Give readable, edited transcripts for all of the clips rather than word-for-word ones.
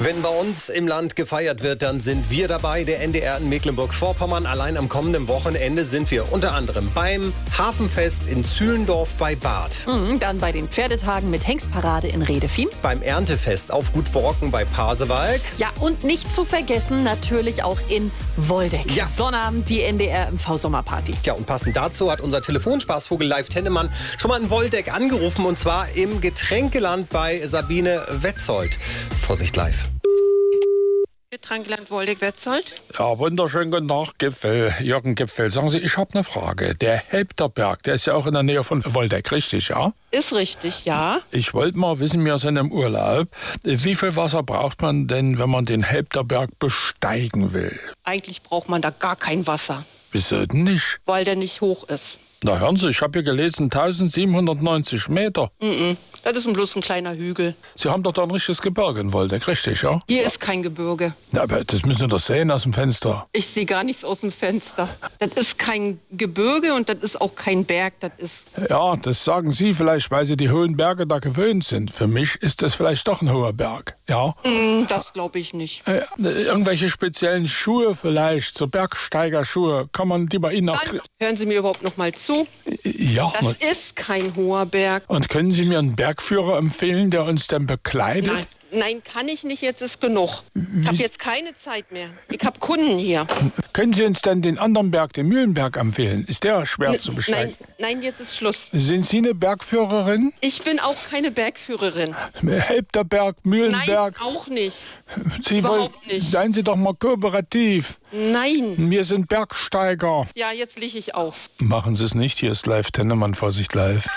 Wenn bei uns im Land gefeiert wird, dann sind wir dabei. Der NDR in Mecklenburg-Vorpommern. Allein am kommenden Wochenende sind wir unter anderem beim Hafenfest in Zühlendorf bei Bad. Dann bei den Pferdetagen mit Hengstparade in Redefien. Beim Erntefest auf Gut Borken bei Pasewalk. Ja, und nicht zu vergessen natürlich auch in Woldeck. Ja. Sonnabend die NDR MV Sommerparty. Ja, und passend dazu hat unser Telefonspaßvogel Live Tennemann schon mal in Woldeck angerufen. Und zwar im Getränkeland bei Sabine Wetzold. Vorsicht live. Getränkeland Woldeck-Wetzold. Ja, wunderschönen guten Tag, Gipfel, Jürgen Gipfel. Sagen Sie, ich habe eine Frage. Der Helpterberg, der ist ja auch in der Nähe von Woldeck, richtig, ja? Ist richtig, ja. Ich wollte mal wissen, wir sind im Urlaub. Wie viel Wasser braucht man denn, wenn man den Helpterberg besteigen will? Eigentlich braucht man da gar kein Wasser, Wieso denn nicht? weil der nicht hoch ist. Na hören Sie, ich habe hier gelesen, 1790 Meter. Das ist bloß ein kleiner Hügel. Sie haben doch da ein richtiges Gebirge in Woldeck, richtig, ja? Hier ist kein Gebirge. Na, aber das müssen Sie doch sehen aus dem Fenster. Ich sehe gar nichts aus dem Fenster. Das ist kein Gebirge und das ist auch kein Berg. Das ist... Ja, das sagen Sie vielleicht, weil Sie die hohen Berge da gewöhnt sind. Für mich ist das vielleicht doch ein hoher Berg, ja? Das glaube ich nicht. Irgendwelche speziellen Schuhe vielleicht, so Bergsteigerschuhe, kann man die bei Ihnen auch... Dann hören Sie mir überhaupt noch mal zu. Ja, Das ist kein hoher Berg. und können Sie mir einen Bergführer empfehlen, der uns dann bekleidet? Nein, kann ich nicht. Jetzt ist genug. Ich habe jetzt keine Zeit mehr. Ich habe Kunden hier. Können Sie uns dann den anderen Berg, den Mühlenberg, empfehlen? Ist der schwer zu besteigen? Nein, jetzt ist Schluss. Sind Sie eine Bergführerin? Ich bin auch keine Bergführerin. Helpterberg, Mühlenberg? Nein, auch nicht. Sie überhaupt nicht. Seien Sie doch mal kooperativ. Nein. Wir sind Bergsteiger. Ja, jetzt liege ich auf. Machen Sie es nicht, hier ist Live Tennemann, Vorsicht live.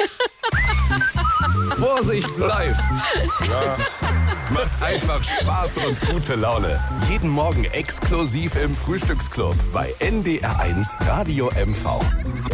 Vorsicht live! Ja. Macht einfach Spaß und gute Laune. Jeden Morgen exklusiv im Frühstücksclub bei NDR1 Radio MV.